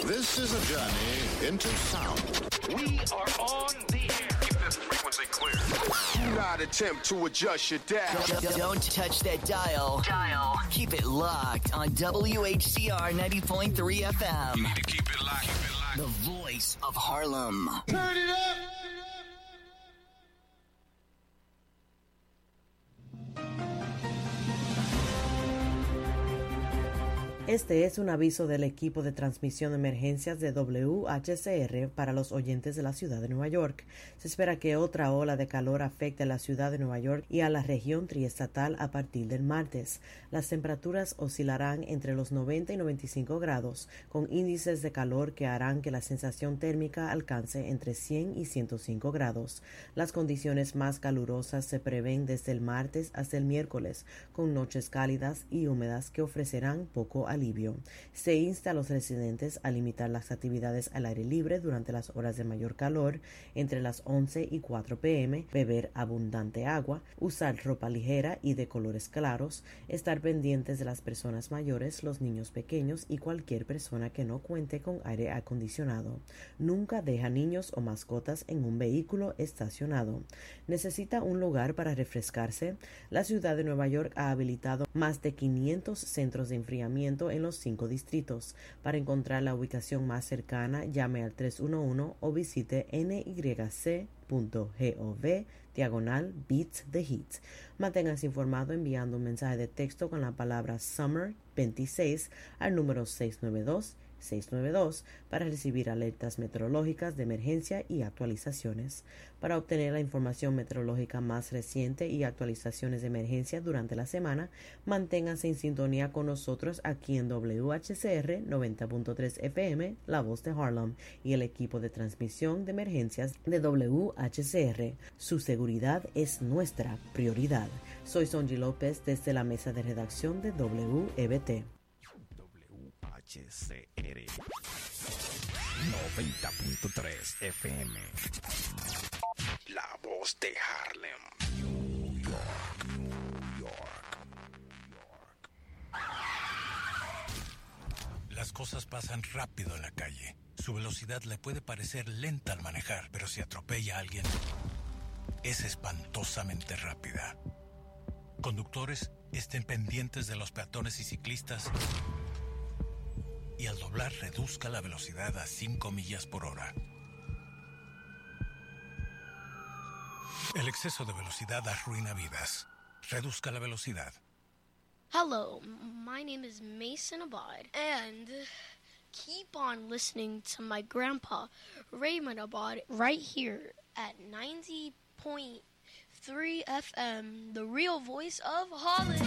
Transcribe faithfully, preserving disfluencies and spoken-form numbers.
This is a journey into sound. We are on the air. Keep this frequency clear. Do not attempt to adjust your dial. Don't, don't touch that dial. Dial. Keep it locked on W H C R ninety point three F M. You need to keep it locked. Keep it locked. The voice of Harlem. Turn it up. Este es un aviso del equipo de transmisión de emergencias de W H C R para los oyentes de la ciudad de Nueva York. Se espera que otra ola de calor afecte a la ciudad de Nueva York y a la región triestatal a partir del martes. Las temperaturas oscilarán entre los noventa y noventa y cinco grados, con índices de calor que harán que la sensación térmica alcance entre cien y ciento cinco grados. Las condiciones más calurosas se prevén desde el martes hasta el miércoles, con noches cálidas y húmedas que ofrecerán poco alivio. Se insta a los residentes a limitar las actividades al aire libre durante las horas de mayor calor, entre las once y cuatro p m, beber abundante agua, usar ropa ligera y de colores claros, estar pendientes de las personas mayores, los niños pequeños y cualquier persona que no cuente con aire acondicionado. Nunca deja niños o mascotas en un vehículo estacionado. ¿Necesita un lugar para refrescarse? La ciudad de Nueva York ha habilitado más de quinientos centros de enfriamiento en los cinco distritos. Para encontrar la ubicación más cercana, llame al tres uno uno o visite n y c punto gov diagonal Beat the Heat. Manténgase informado enviando un mensaje de texto con la palabra Summer veintiséis al número seis nueve dos seis nueve dos para recibir alertas meteorológicas de emergencia y actualizaciones. Para obtener la información meteorológica más reciente y actualizaciones de emergencia durante la semana, manténganse en sintonía con nosotros aquí en W H C R noventa punto tres F M, La Voz de Harlem, y el equipo de transmisión de emergencias de W H C R. Su seguridad es nuestra prioridad. Soy Sonji López desde la mesa de redacción de W E B T. H C R noventa punto tres F M. La Voz de Harlem. New York, New York, New York. Las cosas pasan rápido en la calle. Su velocidad le puede parecer lenta al manejar, pero si atropella a alguien, es espantosamente rápida. Conductores, estén pendientes de los peatones y ciclistas. Y al doblar, reduzca la velocidad a cinco millas por hora. El exceso de velocidad arruina vidas. Reduzca la velocidad. Hello, my name is Mason Abad, and keep on listening to my grandpa, Raymond Abad, right here at ninety point three F M, the real voice of Holland.